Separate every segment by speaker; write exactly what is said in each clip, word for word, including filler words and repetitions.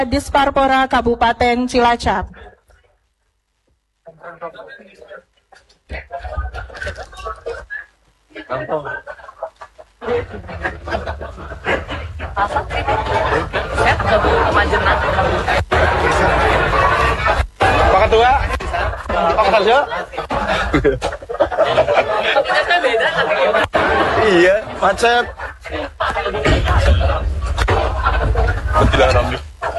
Speaker 1: Disparpora Kabupaten Cilacap.
Speaker 2: Pak Ketua, Pak Sarjo. Iya, macet. Tidak ramai.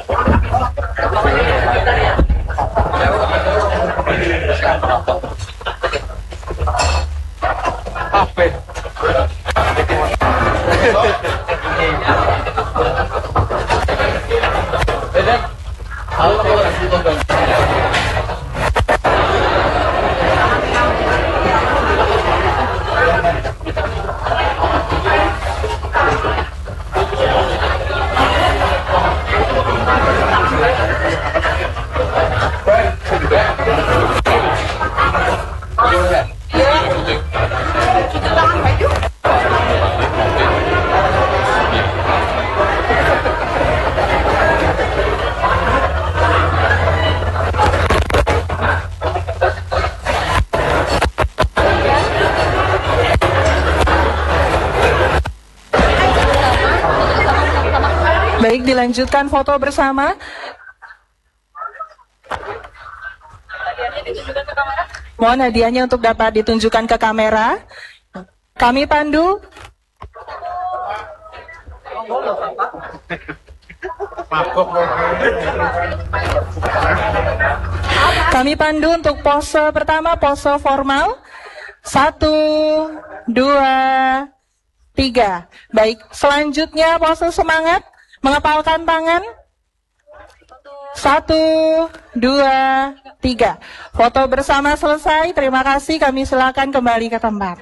Speaker 2: Apa?
Speaker 1: Baik, dilanjutkan foto bersama. Mohon hadiahnya untuk dapat ditunjukkan ke kamera. Kami pandu. Kami pandu untuk pose pertama, pose formal. Satu, dua, tiga. Baik, selanjutnya pose semangat. Mengepalkan tangan. Satu, dua, tiga. Foto bersama selesai. Terima kasih. Kami silakan kembali ke tempat.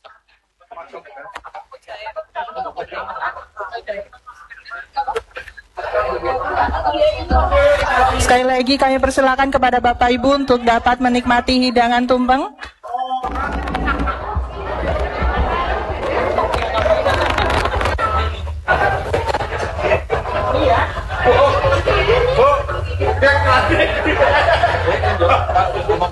Speaker 1: Sekali lagi kami persilakan kepada Bapak Ibu untuk dapat menikmati hidangan tumpeng.
Speaker 2: Oh,